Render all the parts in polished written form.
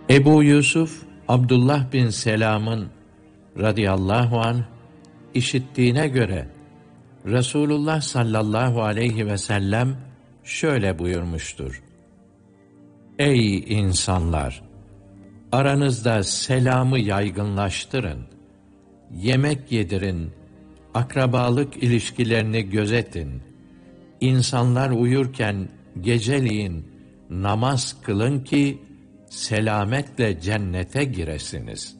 Ebu Yusuf, Abdullah bin Selam'ın radıyallahu anh işittiğine göre Resulullah sallallahu aleyhi ve sellem şöyle buyurmuştur: Ey insanlar! Aranızda selamı yaygınlaştırın, yemek yedirin, akrabalık ilişkilerini gözetin, insanlar uyurken geceliğin namaz kılın ki selametle cennete giresiniz.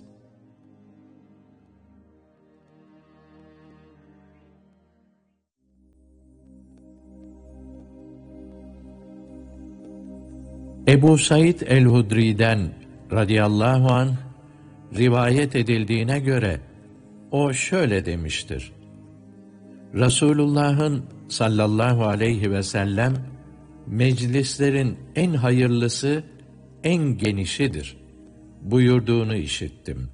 Ebu Said el-Hudri'den radıyallahu anh rivayet edildiğine göre o şöyle demiştir: Resulullah'ın sallallahu aleyhi ve sellem meclislerin en hayırlısı, en genişidir buyurduğunu işittim.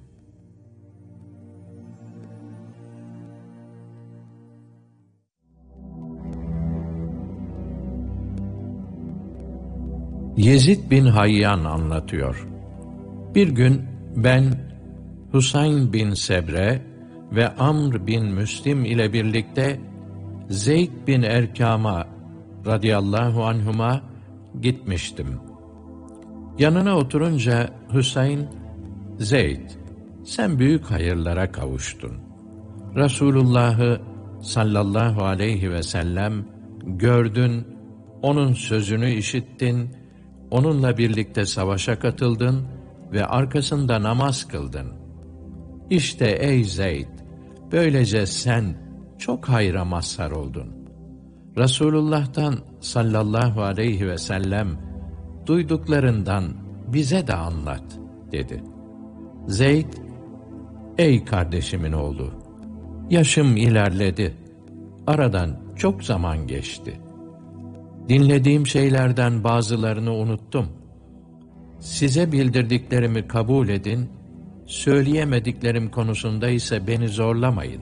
Yezid bin Hayyan anlatıyor. Bir gün ben Husayn bin Sebre ve Amr bin Müslim ile birlikte Zeyd bin Erkam'a radıyallahu anhuma gitmiştim. Yanına oturunca Husayn, Zeyd, sen büyük hayırlara kavuştun. Resulullah'ı sallallahu aleyhi ve sellem gördün, onun sözünü işittin, onunla birlikte savaşa katıldın ve arkasında namaz kıldın. İşte ey Zeyd, böylece sen çok hayra mazhar oldun. Resulullah'tan sallallahu aleyhi ve sellem duyduklarından bize de anlat dedi. Zeyd, ey kardeşimin oğlu, yaşım ilerledi, aradan çok zaman geçti. Dinlediğim şeylerden bazılarını unuttum. Size bildirdiklerimi kabul edin, söyleyemediklerim konusunda ise beni zorlamayın.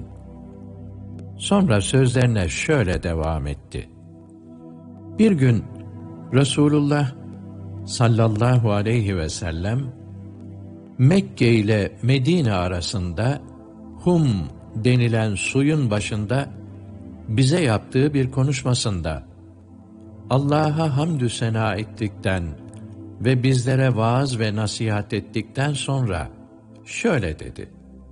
Sonra sözlerine şöyle devam etti. Bir gün Resulullah sallallahu aleyhi ve sellem Mekke ile Medine arasında Hum denilen suyun başında bize yaptığı bir konuşmasında Allah'a hamdü sena ettikten ve bizlere vaaz ve nasihat ettikten sonra şöyle dedi: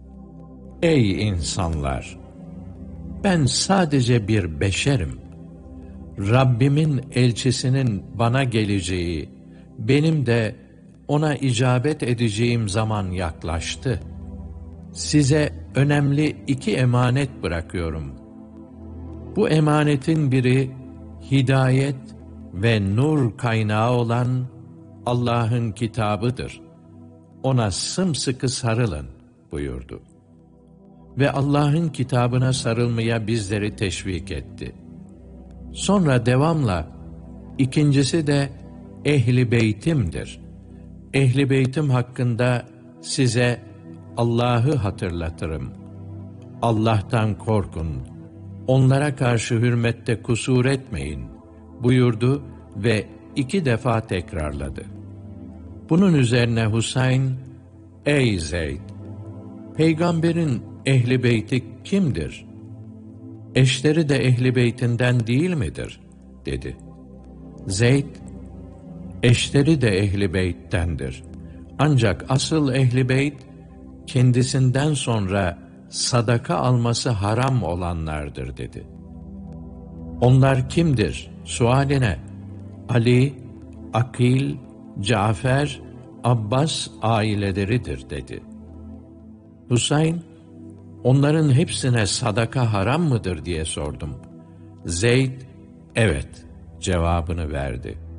Ey insanlar! Ben sadece bir beşerim. Rabbimin elçisinin bana geleceği, benim de ona icabet edeceğim zaman yaklaştı. Size önemli 2 emanet bırakıyorum. Bu emanetin biri, hidayet ve nur kaynağı olan Allah'ın kitabıdır. Ona sımsıkı sarılın buyurdu. Ve Allah'ın kitabına sarılmaya bizleri teşvik etti. Sonra devamla, ikincisi de Ehl-i Beytim'dir. Ehl-i Beytim hakkında size Allah'ı hatırlatırım. Allah'tan korkun, onlara karşı hürmette kusur etmeyin buyurdu ve 2 defa tekrarladı. Bunun üzerine Husayn, ey Zeyd! Peygamberin Ehl-i Beyti kimdir? Eşleri de Ehl-i Beytinden değil midir? Dedi. Zeyd, eşleri de Ehl-i Beyt'tendir. Ancak asıl Ehl-i Beyt, kendisinden sonra sadaka alması haram olanlardır dedi. Onlar kimdir? Sualine, Ali, Akil, Cafer, Abbas aileleridir dedi. Husayn, onların hepsine sadaka haram mıdır diye sordum. Zeyd, evet cevabını verdi.